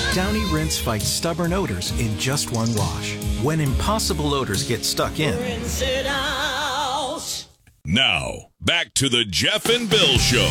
Downy Rinse fights stubborn odors in just one wash. When impossible odors get stuck in, rinse it out. Now, back to the Jeff and Bill Show.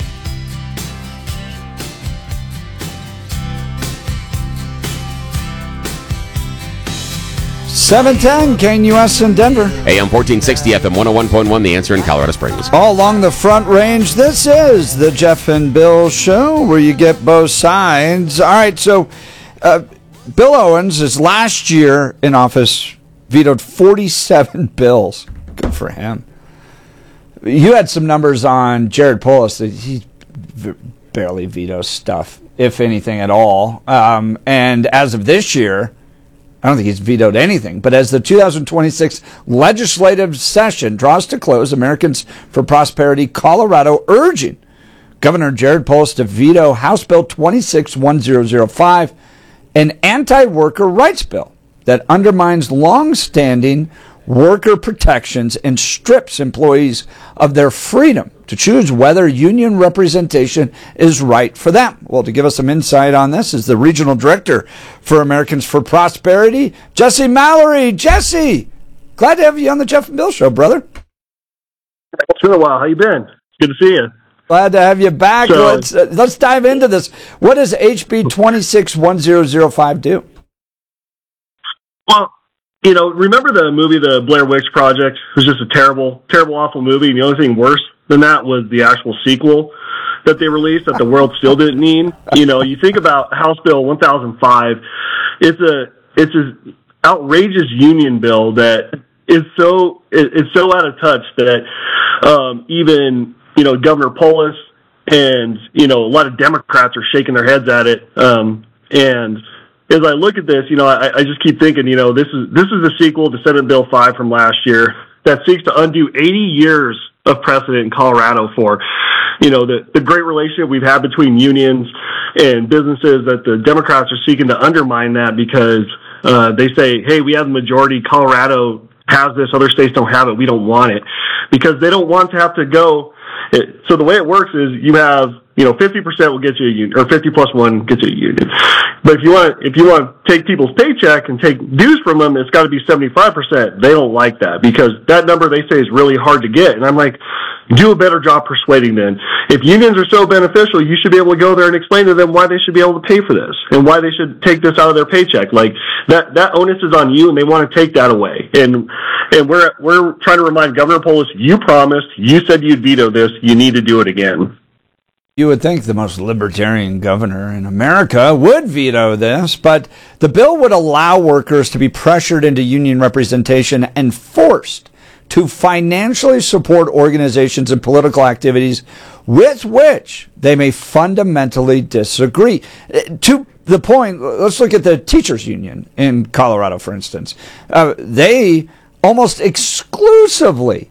$710 KNUS in Denver. AM 1460 FM 101.1, The Answer in Colorado Springs. All along the Front Range, this is the Jeff and Bill Show, where you get both sides. All right, so Bill Owens, his last year in office, vetoed 47 bills. Good for him. You had some numbers on Jared Polis that he barely vetoes stuff, if anything at all. And as of this year, I don't think he's vetoed anything. But as the 2026 legislative session draws to close, Americans for Prosperity Colorado urging Governor Jared Polis to veto House Bill 261005, an anti-worker rights bill that undermines long-standing worker protections and strips employees of their freedom to choose whether union representation is right for them. Well, to give us some insight on this is the Regional Director for Americans for Prosperity, Jesse Mallory. Jesse, glad to have you on the Jeff and Bill Show, brother. It's been a while. How you been? Good to see you. Glad to have you back. So, let's dive into this. What does HB 261005 do? Well, you know, remember the movie, The Blair Witch Project? It was just a terrible, awful movie. And the only thing worse than that was the actual sequel that they released that the world still didn't need. You know, you think about House Bill 1005. It's an outrageous union bill that is so out of touch that even, you know, Governor Polis and, you know, a lot of Democrats are shaking their heads at it. And as I look at this, you know, I just keep thinking, you know, this is the sequel to Senate Bill 5 from last year that seeks to undo 80 years of precedent in Colorado for, you know, the great relationship we've had between unions and businesses, that the Democrats are seeking to undermine that because they say, hey, we have the majority, Colorado has this, other states don't have it, we don't want it, because they don't want to have to go. So the way it works is you have, you know, 50% will get you a union, or 50 plus 1 gets you a union. But if you want to take people's paycheck and take dues from them, it's got to be 75%. They don't like that because that number they say is really hard to get. And I'm like, do a better job persuading them. If unions are so beneficial, you should be able to go there and explain to them why they should be able to pay for this and why they should take this out of their paycheck. Like that onus is on you, and they want to take that away. And we're trying to remind Governor Polis, you promised, you said you'd veto this, you need to do it again. You would think the most libertarian governor in America would veto this, but the bill would allow workers to be pressured into union representation and forced to financially support organizations and political activities with which they may fundamentally disagree. To the point, let's look at the teachers union in Colorado, for instance. They almost exclusively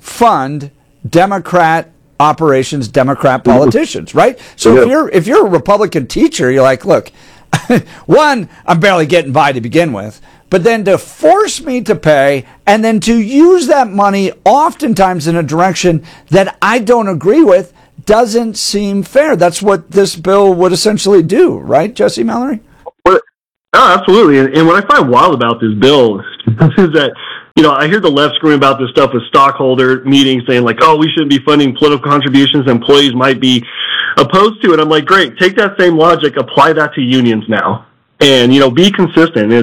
fund Democrat operations, Democrat politicians, right? So if you're a Republican teacher, you're like, look, one, I'm barely getting by to begin with, but then to force me to pay and then to use that money oftentimes in a direction that I don't agree with doesn't seem fair. That's what this bill would essentially do, right, Jesse Mallory? Well, absolutely. And what I find wild about this bill is that, you know, I hear the left scream about this stuff with stockholder meetings saying like, oh, we shouldn't be funding political contributions. Employees might be opposed to it. I'm like, great, take that same logic, apply that to unions now. And, you know, be consistent.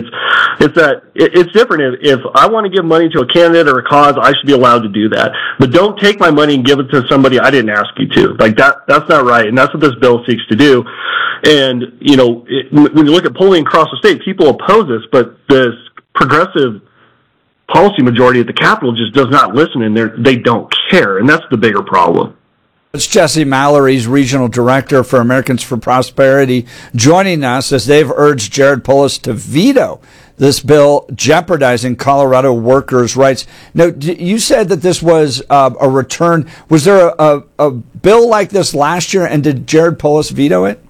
It's different. If I want to give money to a candidate or a cause, I should be allowed to do that. But don't take my money and give it to somebody I didn't ask you to. Like that's not right. And that's what this bill seeks to do. And, you know, when you look at polling across the state, people oppose this, but this progressive policy majority at the Capitol just does not listen, and they don't care, and that's the bigger problem. It's Jesse Mallory's Regional Director for Americans for Prosperity joining us as they've urged Jared Polis to veto this bill jeopardizing Colorado workers' rights. Now, you said that this was a return. Was there a bill like this last year, and did Jared Polis veto it?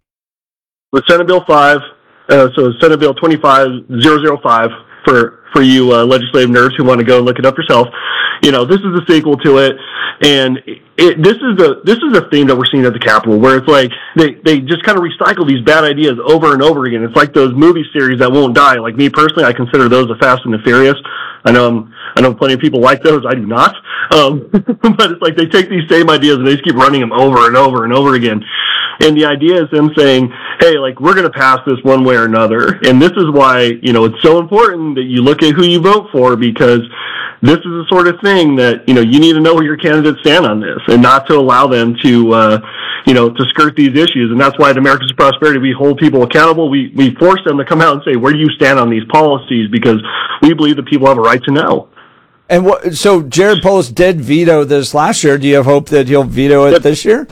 With Senate Bill 5, so Senate Bill 25005 for you legislative nerds who want to go and look it up yourself. this is the sequel to it, and this is a theme that we're seeing at the Capitol, where it's like they just kind of recycle these bad ideas over and over again. It's like those movie series that won't die. Like me personally, I consider those the Fast and the Furious. I know plenty of people like those. I do not. But it's like they take these same ideas and they just keep running them over and over and over again. And the idea is them saying, hey, like, we're going to pass this one way or another. And this is why, it's so important that you look at who you vote for, because this is the sort of thing that, you need to know where your candidates stand on this and not to allow them to, to skirt these issues. And that's why at Americans for Prosperity, we hold people accountable. We force them to come out and say, where do you stand on these policies? Because we believe that people have a right to know. And so Jared Polis did veto this last year. Do you have hope that he'll veto it this year?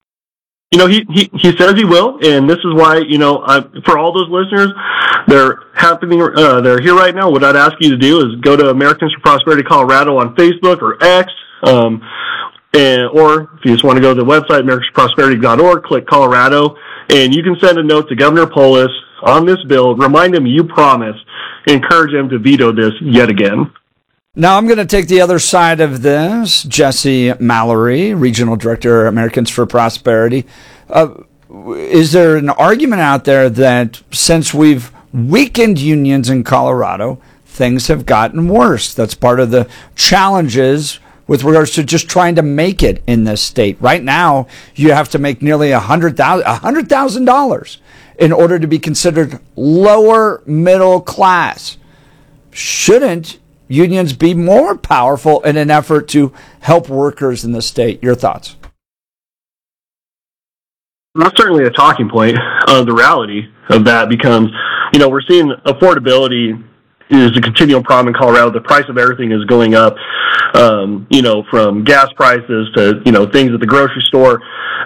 He says he will, and this is why, for all those listeners, they're here right now. What I'd ask you to do is go to Americans for Prosperity Colorado on Facebook or X, or if you just want to go to the website, americansforprosperity.org, click Colorado, and you can send a note to Governor Polis on this bill. Remind him you promised. Encourage him to veto this yet again. Now I'm going to take the other side of this. Jesse Mallory, Regional Director, Americans for Prosperity. Is there an argument out there that since we've weakened unions in Colorado, things have gotten worse? That's part of the challenges with regards to just trying to make it in this state. Right now, you have to make nearly $100,000 in order to be considered lower middle class. Shouldn't unions be more powerful in an effort to help workers in the state? Your thoughts? That's certainly a talking point. The reality of that becomes, we're seeing affordability is a continual problem in Colorado. The price of everything is going up, from gas prices to, things at the grocery store,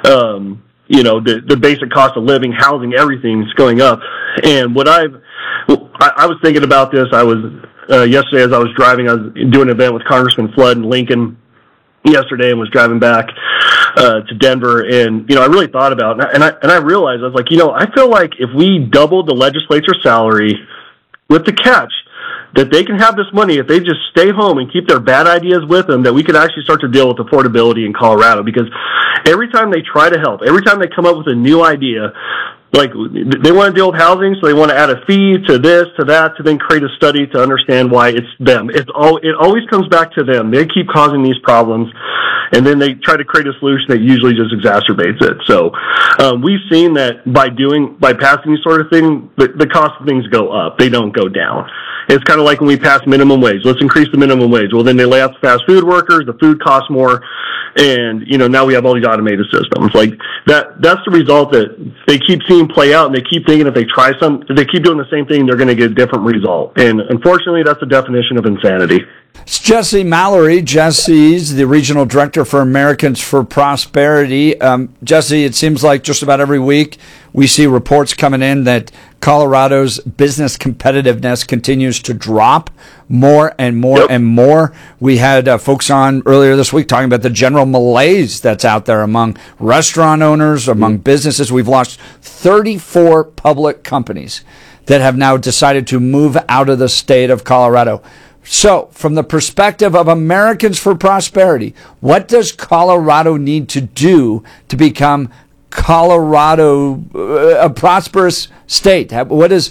the basic cost of living, housing, everything's going up. And what I was thinking about this, yesterday as I was driving, I was doing an event with Congressman Flood in Lincoln yesterday and was driving back to Denver, and I really thought about it, and I realized, I was like, I feel like if we doubled the legislature salary with the catch that they can have this money if they just stay home and keep their bad ideas with them, that we could actually start to deal with affordability in Colorado. Because every time they try to help, every time they come up with a new idea, like they want to deal with housing, so they want to add a fee to this, to that, to then create a study to understand why it's them. It always comes back to them. They keep causing these problems, and then they try to create a solution that usually just exacerbates it. So we've seen that by passing these sort of things, the cost of things go up. They don't go down. It's kind of like when we pass minimum wage. Let's increase the minimum wage. Well, then they lay off the fast food workers. The food costs more. And, now we have all these automated systems. Like that's the result that they keep seeing play out, and they keep thinking if they keep doing the same thing, they're going to get a different result. And unfortunately, that's the definition of insanity. It's Jesse Mallory. Jesse's the Regional Director for Americans for Prosperity. Jesse, it seems like just about every week we see reports coming in that Colorado's business competitiveness continues to drop more and more and more. We had folks on earlier this week talking about the general malaise that's out there among restaurant owners, among businesses. We've lost 34 public companies that have now decided to move out of the state of Colorado. So, from the perspective of Americans for Prosperity, what does Colorado need to do to become Colorado a prosperous state? What does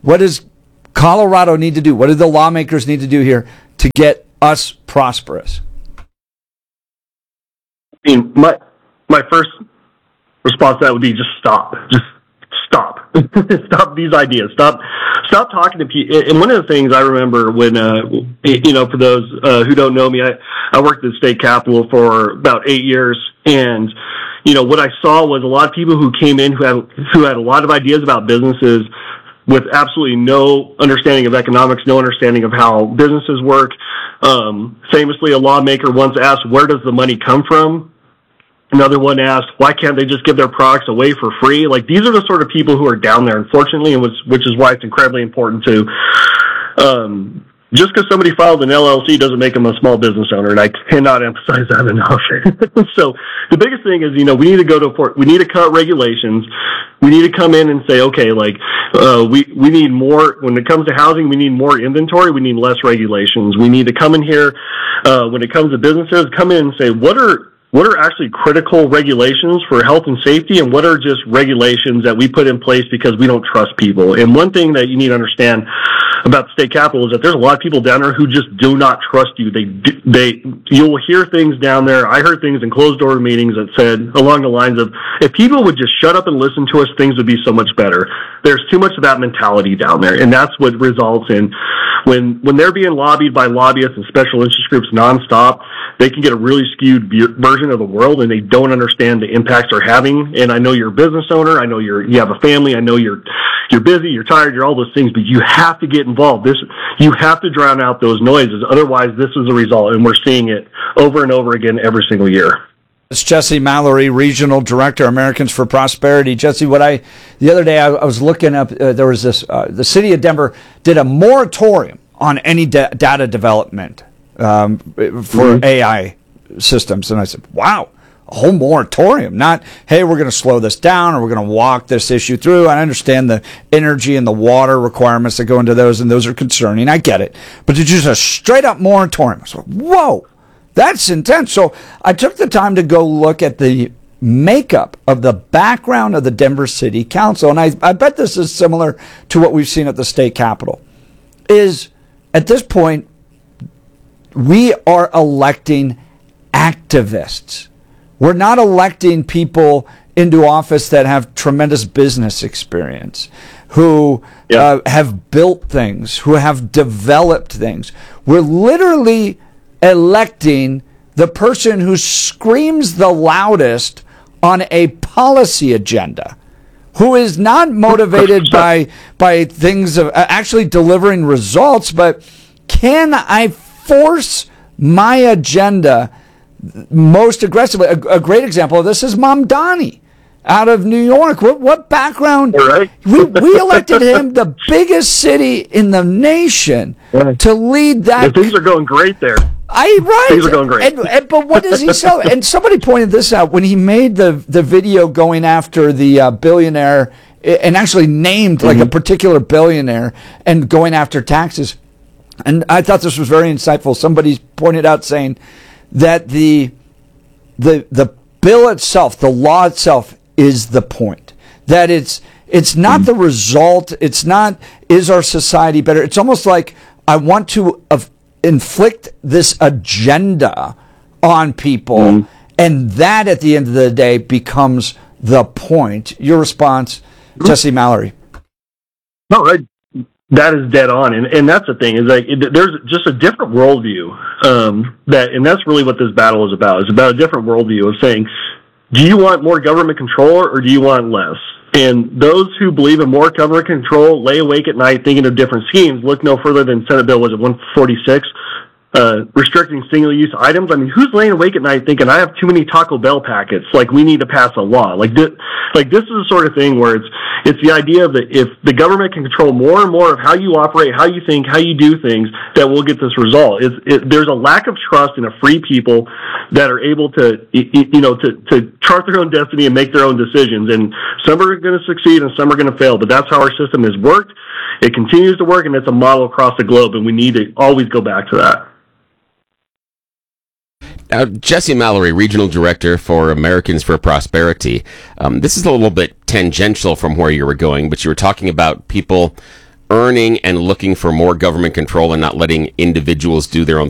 Colorado need to do? What do the lawmakers need to do here to get us prosperous? I mean, my first response to that would be just stop. Just stop. Stop these ideas. Stop talking to people. And one of the things I remember when, for those who don't know me, I worked at the state capitol for about 8 years, and what I saw was a lot of people who came in who had a lot of ideas about businesses with absolutely no understanding of economics, no understanding of how businesses work. Famously, a lawmaker once asked, "Where does the money come from?" Another one asked, "Why can't they just give their products away for free?" Like, these are the sort of people who are down there, unfortunately, and which is why it's incredibly important to, just because somebody filed an LLC doesn't make them a small business owner, and I cannot emphasize that enough. So the biggest thing is, we need to we need to cut regulations. We need to come in and say, okay, like, We need more, when it comes to housing, we need more inventory. We need less regulations. We need to come in here, when it comes to businesses, come in and say, what are actually critical regulations for health and safety, and what are just regulations that we put in place because we don't trust people? And one thing that you need to understand about the state capitol is that there's a lot of people down there who just do not trust you. You'll hear things down there. I heard things in closed door meetings that said along the lines of, if people would just shut up and listen to us, things would be so much better. There's too much of that mentality down there, and that's what results in when they're being lobbied by lobbyists and special interest groups nonstop, they can get a really skewed version of the world, and they don't understand the impacts they're having. And I know you're a business owner. I know you have a family. I know you're busy, you're tired, you're all those things, but you have to get involved. You have to drown out those noises. Otherwise, this is the result, and we're seeing it over and over again every single year. It's Jesse Mallory, Regional Director, Americans for Prosperity. Jesse, the other day I was looking up, there was this, the city of Denver did a moratorium on any data development for AI systems. And I said, wow, a whole moratorium, not, hey, we're going to slow this down or we're going to walk this issue through. I understand the energy and the water requirements that go into those, and those are concerning. I get it. But to just a straight up moratorium, I was like, whoa, that's intense. So I took the time to go look at the makeup of the background of the Denver City Council. And I bet this is similar to what we've seen at the state capitol. Is at this point, we are electing activists. We're not electing people into office that have tremendous business experience, who have built things, who have developed things. We're literally electing the person who screams the loudest on a policy agenda, who is not motivated by things of actually delivering results, but can I force my agenda most aggressively? A great example of this is Mamdani out of New York. What background? Right. we elected him, the biggest city in the nation, to lead that. Things are going great there. Things are going great. But what does he sell? And somebody pointed this out when he made the video going after the billionaire, and actually named like a particular billionaire and going after taxes. And I thought this was very insightful. Somebody pointed out saying that the bill itself, the law itself, is the point. That it's not the result. It's not, is our society better? It's almost like I want to inflict this agenda on people, and that at the end of the day becomes the point. Your response, Jesse Mallory? No, that is dead on, and that's the thing, is like there's just a different worldview, and that's really what this battle is about. It's about a different worldview of saying, do you want more government control or do you want less? And those who believe in more government control lay awake at night thinking of different schemes. Look no further than Senate Bill, was it 146? Restricting single-use items. I mean, who's laying awake at night thinking, I have too many Taco Bell packets, like we need to pass a law? Like this is the sort of thing where it's the idea that if the government can control more and more of how you operate, how you think, how you do things, that we'll get this result. There's a lack of trust in a free people that are able to chart their own destiny and make their own decisions. And some are going to succeed and some are going to fail, but that's how our system has worked. It continues to work, and it's a model across the globe, and we need to always go back to that. Now, Jesse Mallory, Regional Director for Americans for Prosperity. This is a little bit tangential from where you were going, but you were talking about people earning and looking for more government control and not letting individuals do their own